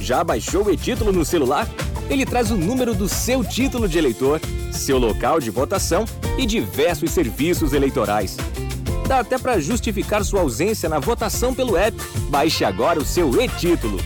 Já baixou o e-título no celular? Ele traz o número do seu título de eleitor, seu local de votação e diversos serviços eleitorais. Dá até para justificar sua ausência na votação pelo app. Baixe agora o seu e-título.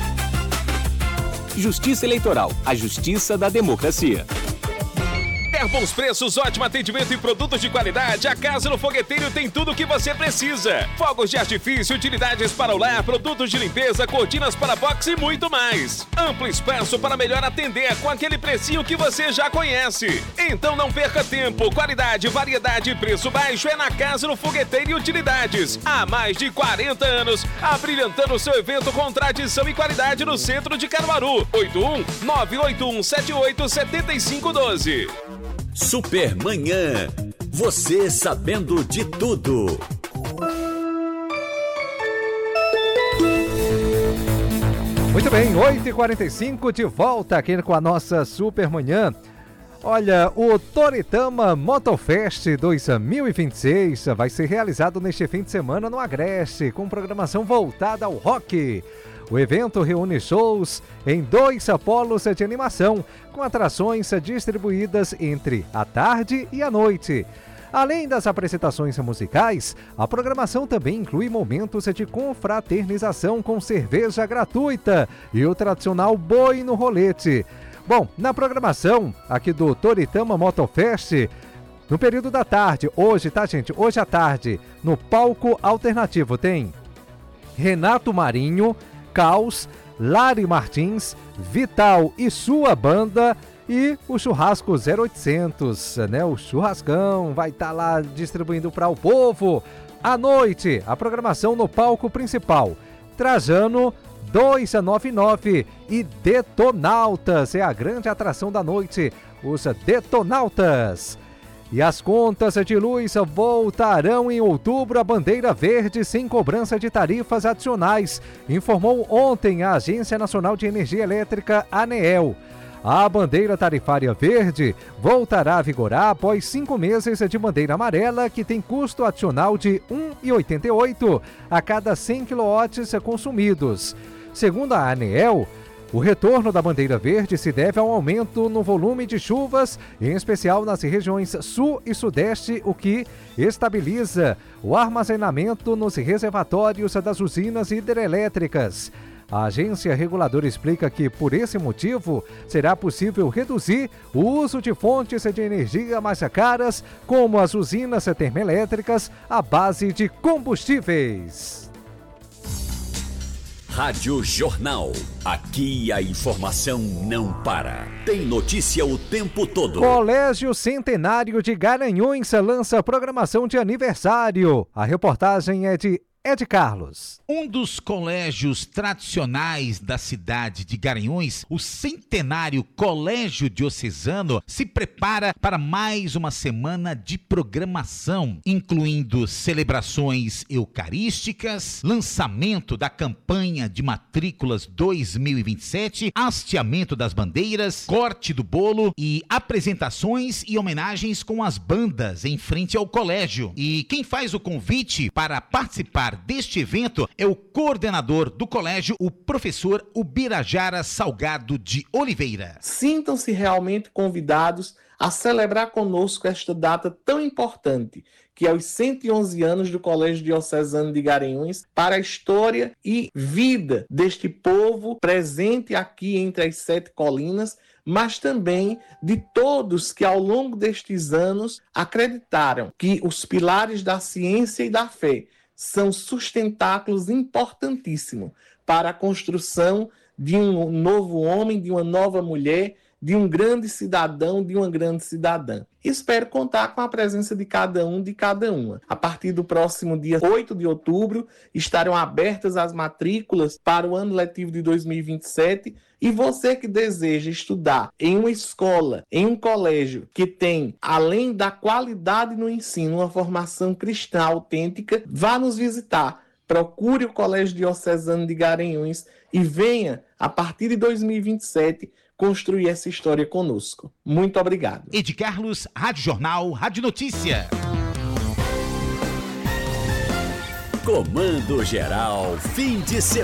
Justiça Eleitoral, a justiça da democracia. Bons preços, ótimo atendimento e produtos de qualidade. A Casa no Fogueteiro tem tudo o que você precisa. Fogos de artifício, utilidades para o lar, produtos de limpeza, cortinas para box e muito mais. Amplo espaço para melhor atender com aquele precinho que você já conhece. Então não perca tempo. Qualidade, variedade e preço baixo é na Casa no Fogueteiro e Utilidades. Há mais de 40 anos, abrilhantando seu evento com tradição e qualidade no centro de Caruaru. 81-98178-7512. Supermanhã. Você sabendo de tudo. Muito bem, 8h45 de volta aqui com a nossa Supermanhã. Olha, o Toritama Motofest 2026 vai ser realizado neste fim de semana no Agreste, com programação voltada ao rock. O evento reúne shows em 2 polos de animação, com atrações distribuídas entre a tarde e a noite. Além das apresentações musicais, a programação também inclui momentos de confraternização com cerveja gratuita e o tradicional boi no rolete. Bom, na programação aqui do Toritama Motofest, no período da tarde, hoje, tá gente? Hoje à tarde, no palco alternativo tem Renato Marinho, Caos, Lari Martins, Vital e sua banda e o Churrasco 0800, né? O churrascão vai estar lá distribuindo para o povo. À noite, a programação no palco principal, Trajano 299 e Detonautas, é a grande atração da noite, os Detonautas. E as contas de luz voltarão em outubro à bandeira verde sem cobrança de tarifas adicionais, informou ontem a Agência Nacional de Energia Elétrica, ANEEL. A bandeira tarifária verde voltará a vigorar após 5 meses de bandeira amarela, que tem custo adicional de R$ 1,88 a cada 100 kW consumidos. Segundo a ANEEL, o retorno da bandeira verde se deve ao aumento no volume de chuvas, em especial nas regiões sul e sudeste, o que estabiliza o armazenamento nos reservatórios das usinas hidrelétricas. A agência reguladora explica que, por esse motivo, será possível reduzir o uso de fontes de energia mais caras, como as usinas termoelétricas à base de combustíveis. Rádio Jornal. Aqui a informação não para. Tem notícia o tempo todo. Colégio Centenário de Garanhuns lança programação de aniversário. A reportagem é de Ed Carlos. Um dos colégios tradicionais da cidade de Garanhuns, o Centenário Colégio Diocesano, se prepara para mais uma semana de programação, incluindo celebrações eucarísticas, lançamento da campanha de matrículas 2027, hasteamento das bandeiras, corte do bolo e apresentações e homenagens com as bandas em frente ao colégio. E quem faz o convite para participar deste evento é o coordenador do colégio, o professor Ubirajara Salgado de Oliveira. Sintam-se realmente convidados a celebrar conosco esta data tão importante, que é os 111 anos do Colégio Diocesano de Garanhuns, para a história e vida deste povo presente aqui entre as 7 colinas, mas também de todos que ao longo destes anos acreditaram que os pilares da ciência e da fé são sustentáculos importantíssimos para a construção de um novo homem, de uma nova mulher, de um grande cidadão, de uma grande cidadã. Espero contar com a presença de cada um, de cada uma. A partir do próximo dia 8 de outubro, estarão abertas as matrículas para o ano letivo de 2027, e você que deseja estudar em uma escola, em um colégio que tem, além da qualidade no ensino, uma formação cristã autêntica, vá nos visitar. Procure o Colégio Diocesano de Garanhuns e venha, a partir de 2027, construir essa história conosco. Muito obrigado. Ed Carlos, Rádio Jornal, Rádio Notícia. Comando Geral, fim de semana.